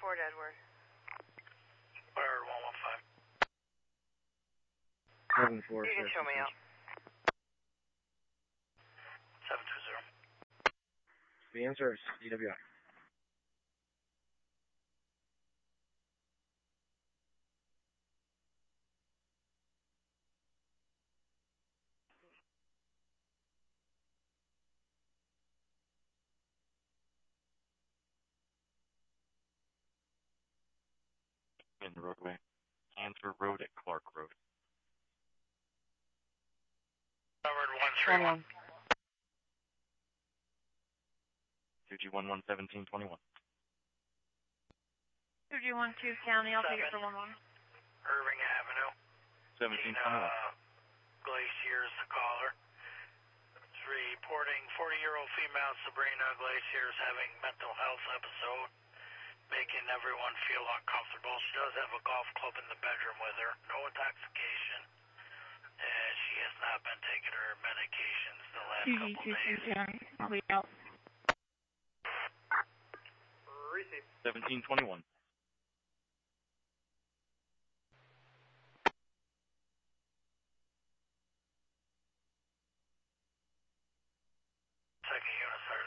Fort Edward. Fire 115. 7-4. You can show me out. 720. The answer is DWI. In the roadway. Answer Road at Clark Road. Covered 131. 2G111721. 2G12 County, I'll take it for 11. Irving Avenue. 1721. Glaciers, the caller. It's reporting 40-year-old female Sabrina Glaciers having mental health episode, making everyone feel uncomfortable. She does have a golf club in the bedroom with her. No intoxication. And she has not been taking her medications the last couple days. I'll be out. Receive. 1721. Second unit, sir.